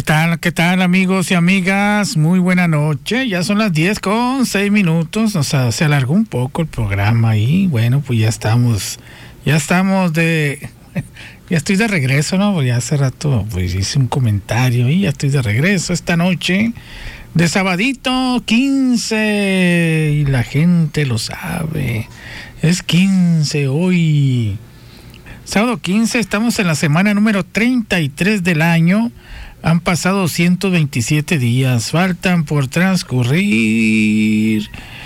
¿Qué tal? ¿Qué tal, amigos y amigas? Muy buena noche. Ya son las 10:06. O sea, se alargó un poco el programa y bueno, pues ya estamos ya estoy de regreso, ¿no? Pues ya hace rato pues hice un comentario y ya estoy de regreso esta noche de sabadito 15 y la gente lo sabe. Es 15 hoy. Sábado 15, estamos en la semana número 33 del año. Han pasado 127 días, faltan por transcurrir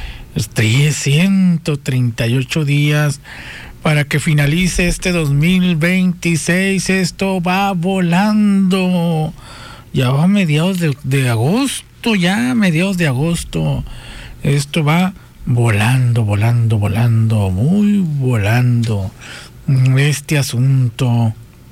138 días para que finalice este 2026. Esto va volando. Ya va a mediados de agosto, Esto va volando, muy volando. Este asunto.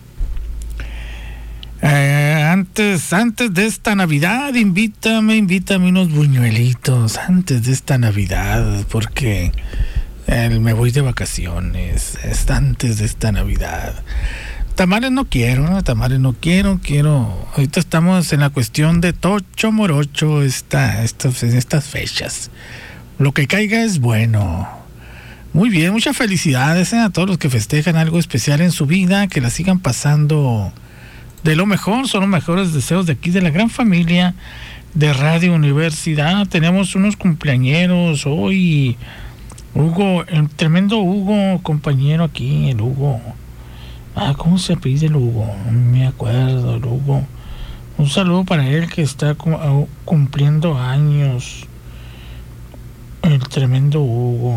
Antes de esta Navidad, invítame unos buñuelitos antes de esta Navidad, porque me voy de vacaciones. Es antes de esta Navidad. Tamales no quiero, quiero. Ahorita estamos en la cuestión de tocho morocho en estas fechas. Lo que caiga es bueno. Muy bien, muchas felicidades a todos los que festejan algo especial en su vida, que la sigan pasando de lo mejor. Son los mejores deseos de aquí, de la gran familia de Radio Universidad. Tenemos unos cumpleañeros hoy. Hugo, el tremendo Hugo, compañero aquí, el Hugo. ¿Cómo se pide el Hugo? No me acuerdo, el Hugo. Un saludo para él que está cumpliendo años. El tremendo Hugo.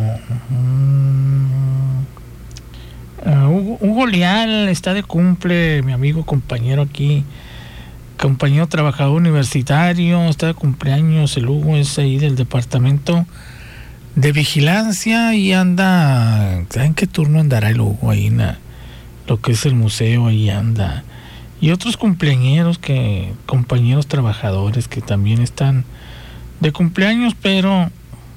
Hugo Leal está de cumple, mi amigo, compañero aquí, compañero trabajador universitario, está de cumpleaños. El Hugo es ahí del departamento de vigilancia y anda, ¿saben qué turno andará el Hugo ahí en lo que es el museo? Ahí anda. Y otros compañeros trabajadores que también están de cumpleaños, pero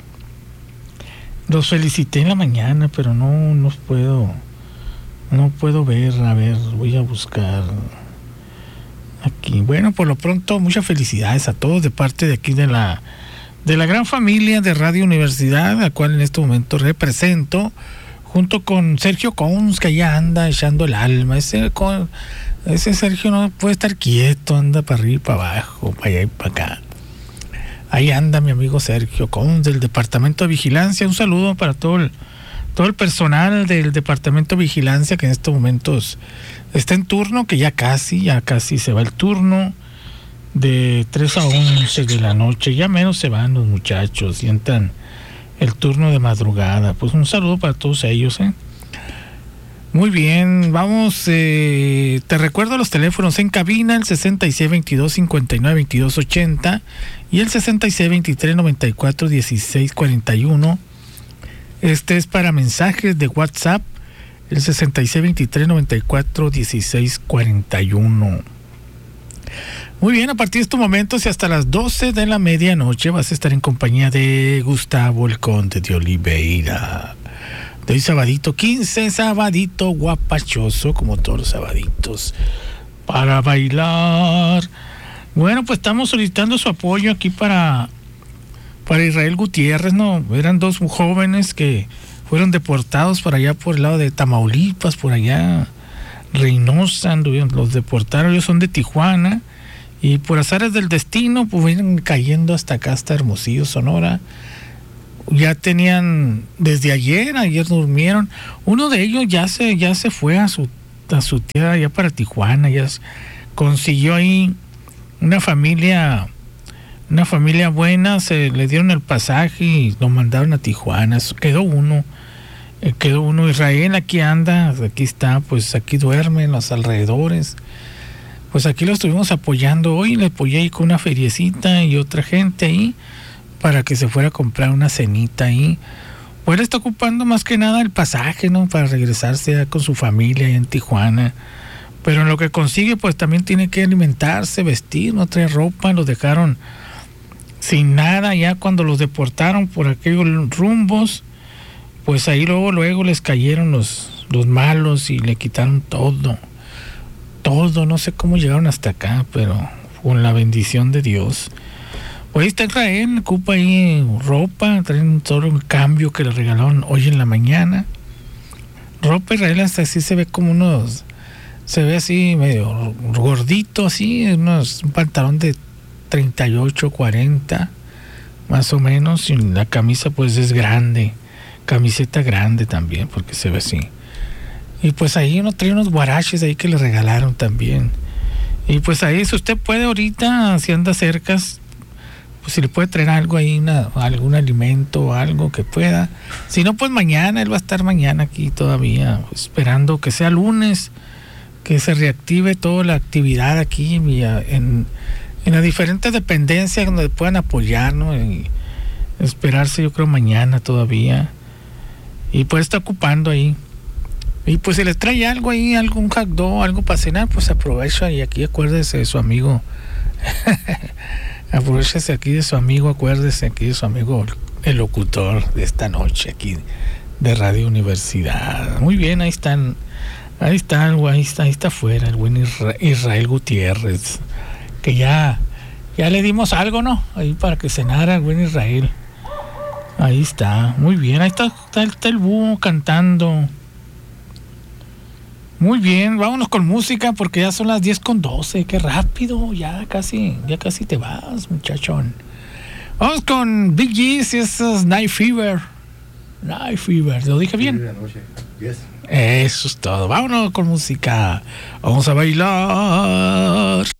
los felicité en la mañana, pero no puedo ver. A ver, voy a buscar aquí. Bueno, por lo pronto, muchas felicidades a todos de parte de aquí de la gran familia de Radio Universidad, a la cual en este momento represento, junto con Sergio Cons, que allá anda echando el alma. Ese Sergio no puede estar quieto, anda para arriba y para abajo, para allá y para acá. Ahí anda mi amigo Sergio Cons del Departamento de Vigilancia. Un saludo para todo el personal del Departamento de Vigilancia que en estos momentos está en turno, que ya casi se va el turno de 3 a 11 de la noche. Ya menos se van los muchachos y entran el turno de madrugada. Pues un saludo para todos ellos, Muy bien, vamos, te recuerdo los teléfonos en cabina, el 6622-592280 y el 6623-941641. Este es para mensajes de WhatsApp, el 6623-941641. Muy bien, a partir de estos momentos y hasta las 12 de la medianoche vas a estar en compañía de Gustavo el Conde de Oliveira. De hoy sabadito 15, sabadito guapachoso, como todos los sabaditos, para bailar. Bueno, pues estamos solicitando su apoyo aquí para Israel Gutiérrez, ¿no? Eran dos jóvenes que fueron deportados por allá por el lado de Tamaulipas, por allá, Reynosa, los deportaron. Ellos son de Tijuana y por azares del destino, pues vienen cayendo hasta acá, hasta Hermosillo, Sonora. Ya tenían, desde ayer durmieron. Uno de ellos ya se fue a su tierra, ya para Tijuana, ya consiguió ahí una familia buena, se le dieron el pasaje y lo mandaron a Tijuana. Quedó uno. Israel aquí anda, aquí está, pues aquí duerme en los alrededores. Pues aquí lo estuvimos apoyando hoy, le apoyé ahí con una feriecita y otra gente ahí para que se fuera a comprar una cenita ahí. Pues él está ocupando más que nada el pasaje, ¿no? Para regresarse con su familia ahí en Tijuana. Pero en lo que consigue, pues también tiene que alimentarse, vestir, no trae ropa. Los dejaron sin nada ya cuando los deportaron por aquellos rumbos. Pues ahí luego les cayeron los malos y le quitaron todo. No sé cómo llegaron hasta acá, pero con la bendición de Dios. Hoy está Israel, ocupa ahí ropa, traen todo un cambio que le regalaron hoy en la mañana. Ropa Israel hasta así se ve como se ve así medio gordito, así, un pantalón de 38, 40, más o menos, y la camisa pues es grande, camiseta grande también, porque se ve así. Y pues ahí uno trae unos guaraches ahí que le regalaron también. Y pues ahí, si usted puede ahorita, si anda cerca, pues si le puede traer algo ahí, algún alimento o algo que pueda. Si no, pues mañana, él va a estar mañana aquí todavía, esperando que sea lunes, que se reactive toda la actividad aquí en las diferentes dependencias donde puedan apoyar, ¿no? Y esperarse, yo creo, mañana todavía. Y pues está ocupando ahí. Y pues si les trae algo ahí, algún hot dog, algo para cenar, pues aprovecha y aquí acuérdese de su amigo. Aprovechese aquí de su amigo, acuérdese aquí de su amigo, el locutor de esta noche aquí de Radio Universidad. Muy bien, ahí está afuera el buen Israel Gutiérrez, que ya le dimos algo, ¿no? Ahí para que cenara el buen Israel. Ahí está, muy bien, ahí está el búho cantando. Muy bien, vámonos con música porque ya son las 10:12, qué rápido, ya casi te vas, muchachón. Vamos con Big Gees y esos Night Fever. ¿Lo dije bien? Yes. Eso es todo, vámonos con música, vamos a bailar.